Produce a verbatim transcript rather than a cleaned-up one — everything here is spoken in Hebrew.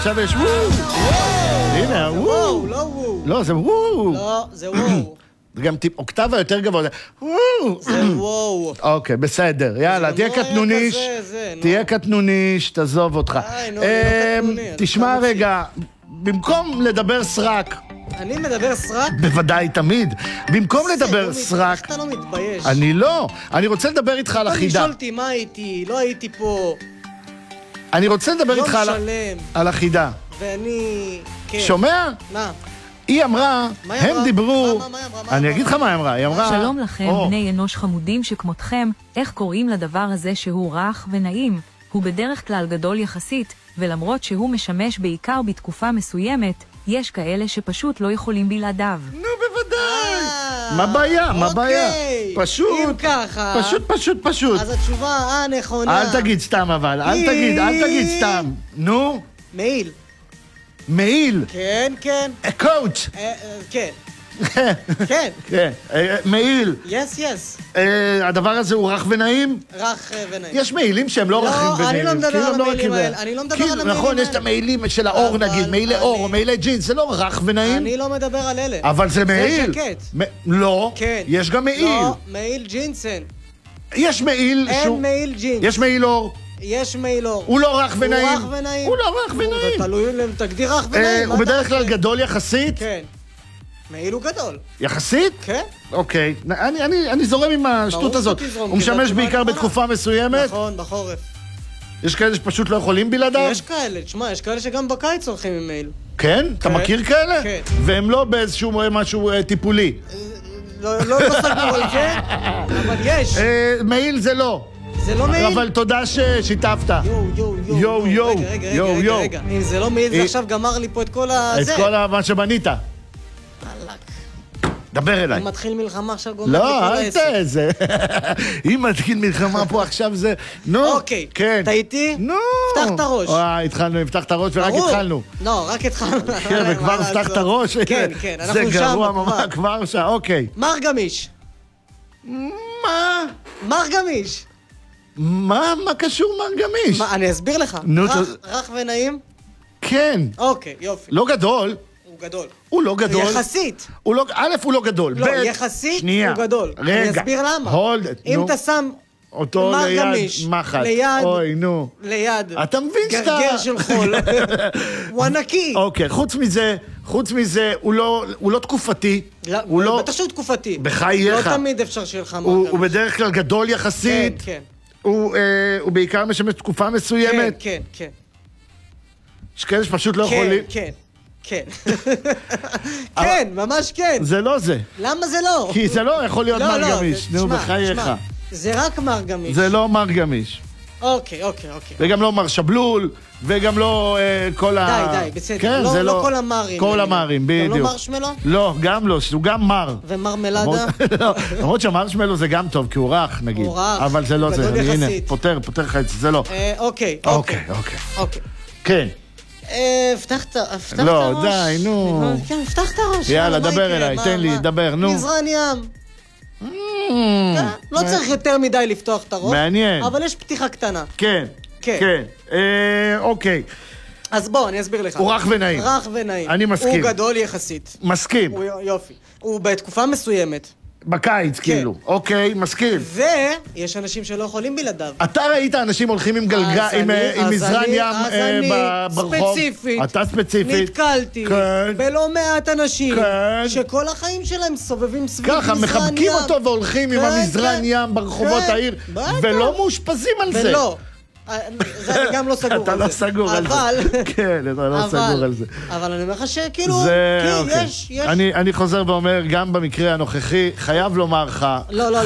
עכשיו יש וואו. הנה, וואו. לא וואו. לא, זה וואו. לא, זה וואו. זה גם טיפ, אוקטבה יותר גבוה. וואו. זה וואו. אוקיי, בסדר. יאללה, תהיה קטנוניש. תהיה קטנוניש, תעזוב אותך. די, נו, אני לא קטנוני. תשמע רגע, במקום לדבר סרק, אני מדבר סרק? בוודאי, תמיד. במקום לדבר סרק... איך אתה לא מתבייש? אני לא. אני רוצה לדבר איתך על החידה. אתה לשאול אותי מה הייתי, לא הייתי פה. אני רוצה לדבר איתך על החידה. ואני... שומע? מה? היא אמרה, הם דיברו... מה, מה, מה אמרה? אני אגיד לך מה היא אמרה. היא אמרה... שלום לכם, בני אנוש חמודים שכמותכם, איך קוראים לדבר הזה שהוא רך ונעים? הוא בדרך כלל גדול יחסית, ולמרות שהוא משמש בעיקר בתקופה מסוימת, יש כאלה שפשוט לא יכולים בלעדיו. נו, בוודאי. מה בעיה? מה בעיה? פשוט. אם ככה... פשוט, פשוט, פשוט. אז התשובה הנכונה... אל תגיד סתם אבל, אל תגיד, אל תגיד סתם. נו? מעיל. מעיל? כן, כן. קוט. כן. כן. כן. מעיל. יס, יס. הדבר הזה הוא רך ונעים? רך ונעים. יש מעילים שהם לא רכים ונעים. לא, אני לא מדבר על המעילים האלה. אני לא מדבר על המעילים האלה. נכון, יש את המעילים של האור נגיד, מעילי אור או מעילי ג'ינס, זה לא רך ונעים. אני לא מדבר על אלה. אבל זה מעיל. זה ז'קט. לא. כן. יש גם מעיל. לא, מעיל ג'ינסן. יש מעיל שהוא... אין מעיל ג'ינס. יש מעיל אור. יש מעיל אור. הוא לא רך ונעים. הוא רך ונעים. הוא לא רך ונעים. תלוי, תגדיר רך ונעים. הוא בדרך כלל גדול יחסית? כן. מעיל הוא גדול. יחסית? כן. אוקיי. אני, אני, אני זורם עם השטות הזאת. הוא משמש בעיקר בתקופה מסוימת? נכון, בחורף. יש כאלה שפשוט לא יכולים בלעדיו? יש כאלה, תשמע, יש כאלה שגם בקיץ הולכים עם מעיל. כן? אתה מכיר כאלה? כן. והם לא באיזשהו משהו טיפולי? לא סגור על זה, אבל יש. מעיל זה לא. זה לא מעיל? אבל תודה ששיתפת. יו, יו, יו. יו, יו. רגע, רגע, רגע, רגע. אם זה לא מעיל, זה עכשיו גמר לי פה את כל הזה. את כל מה שבנית. דבר אליי. אם מתחיל מלחמה עכשיו גומר לי כל לא, אל העסק. תהיה זה. אם מתחיל מלחמה פה עכשיו זה... נו, אוקיי. כן. אתה איתי? נו. פתח את הראש. וואי, התחלנו, פתח את הראש ורק התחלנו. לא, רק התחלנו. כן, וכבר פתח את הראש. כן, כן, אנחנו שם. זה גרוע ממש, כבר שם, אוקיי. מר גמיש. מה? מר גמיש. מה? מה קשור מר גמיש? אני אסביר לך. רך ונעים? כן. אוקיי, יופי. לא גדול. הוא גדול. הוא לא גדול. יחסית. א', הוא לא גדול. לא, יחסית הוא גדול. רגע. אני אסביר למה. הולד. אם אתה שם אותו ליד מחט. ליד. אוי, נו. ליד. אתה מבין שאתה... גרגר של חול. הוא ענקי. אוקיי, חוץ מזה, חוץ מזה, הוא לא תקופתי. הוא לא... בטח שהוא תקופתי. בחייך. לא תמיד אפשר שיהיה לך מר גמיש. הוא בדרך כלל גדול יחסית. כן, כן. הוא בעיקר משמש תקופה מסוימת. כן, כן, כן. יש כאלה שפשוט לא יכולים... כן, כן. כן, ממש כן. זה לא זה. למה זה לא? כי זה לא יכול להיות מר גמיש. נו, בחייך. זה רק מר גמיש. זה לא מר גמיש. אוקיי, אוקיי, אוקיי. וגם לא מר שבלול, וגם לא כל ה... די, די, בסדר. לא כל המרים. כל המרים, בדיוק. גם לא מרשמלו? לא, גם לא, הוא גם מר. ומרמלדה? למרות שהמרשמלו זה גם טוב, כי הוא רך, נגיד. הוא רך. אבל זה לא זה. גדול יחסית. הנה, פותר, פותר לך את זה, זה לא. אוקיי, אוקיי, אוקיי. אוקיי. כן. פתח את הראש. לא, די, נו. כן, פתח את הראש. יאללה, דבר אליי, תן לי, דבר, נו. מזרן ים. לא צריך יותר מדי לפתוח את הראש. מעניין. אבל יש פתיחה קטנה. כן, כן. אוקיי. אז בוא, אני אסביר לך. הוא רך ונעים. רך ונעים. אני מסכים. הוא גדול יחסית. מסכים. יופי. הוא בתקופה מסוימת. בקיץ, כאילו. אוקיי, מסכים. ויש אנשים שלא יכולים בלעדיו. אתה ראית אנשים הולכים עם גלגל, עם מזרן ים ברחוב? אז אני ספציפית. אתה ספציפית. נתקלתי בלא מעט אנשים שכל החיים שלהם סובבים סביב מזרן ים. ככה, מחבקים אותו והולכים עם המזרן ים ברחובות העיר, ולא מאושפזים על זה. ולא. זה אני גם לא סגור על זה. אתה לא סגור על זה. כן, אתה לא סגור על זה. אבל אני אומר לך שכאילו, יש, יש. אני חוזר ואומר, גם במקרה הנוכחי, חייב לומר לך... לא, לא.